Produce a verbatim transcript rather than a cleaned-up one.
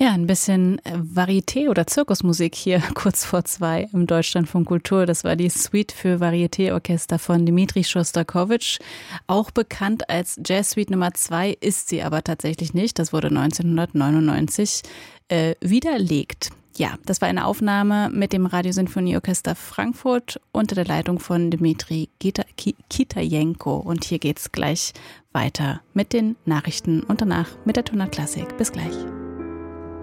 Ja, ein bisschen Varieté- oder Zirkusmusik hier kurz vor zwei im Deutschlandfunk Kultur. Das war die Suite für Varieté-Orchester von Dmitri Schostakowitsch. Auch bekannt als Jazz-Suite Nummer zwei ist sie aber tatsächlich nicht. Das wurde neunzehnhundertneunundneunzig äh, widerlegt. Ja, das war eine Aufnahme mit dem Radiosinfonieorchester Frankfurt unter der Leitung von Dmitri Kitajenko. Und hier geht's gleich weiter mit den Nachrichten und danach mit der Tonart Klassik. Bis gleich.